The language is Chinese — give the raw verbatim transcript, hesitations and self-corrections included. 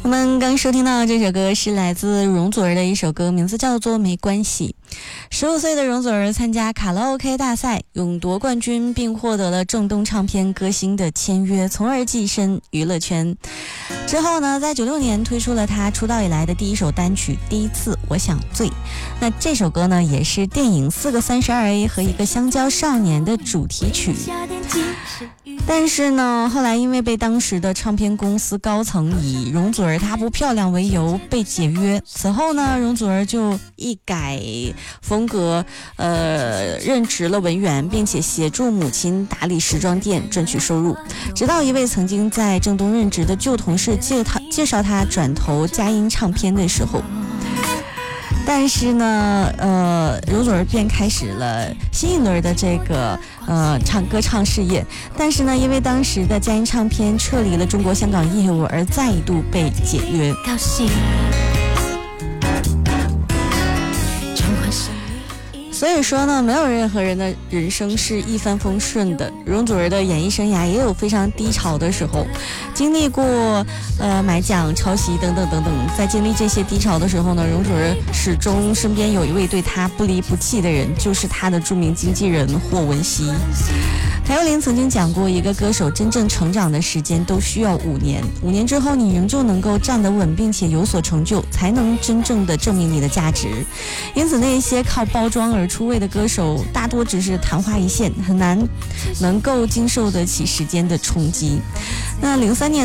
我们刚收听到这首歌是来自容祖儿的一首歌，名字叫做《没关系》。十五岁的容祖儿参加卡拉 OK 大赛，勇夺冠军，并获得了正东唱片歌星的签约，从而跻身娱乐圈。之后呢，在九六年推出了她出道以来的第一首单曲《第一次我想醉》。那这首歌呢，也是电影《四个三十二 A》和一个香蕉少年的主题曲。但是呢，后来因为被当时的唱片公司高层以容祖儿她不漂亮为由被解约。此后呢，容祖儿就一改风格，呃，任职了文员，并且协助母亲打理时装店赚取收入。直到一位曾经在正东任职的旧同事介他介绍他转投佳音唱片的时候。但是呢，呃，容祖儿便开始了新一轮的这个呃唱歌唱事业。但是呢，因为当时的佳音唱片撤离了中国香港业务，而再度被解约。高兴。所以说呢，没有任何人的人生是一帆风顺的。容祖儿的演艺生涯也有非常低潮的时候，经历过呃买奖、抄袭等等等等。在经历这些低潮的时候呢，容祖儿始终身边有一位对她不离不弃的人，就是她的著名经纪人霍汶希。谭咏麟曾经讲过，一个歌手真正成长的时间都需要五年，五年之后你仍旧能够站得稳，并且有所成就，才能真正的证明你的价值。因此那些靠包装而出位的歌手大多只是昙花一现，很难能够经受得起时间的冲击。那零三年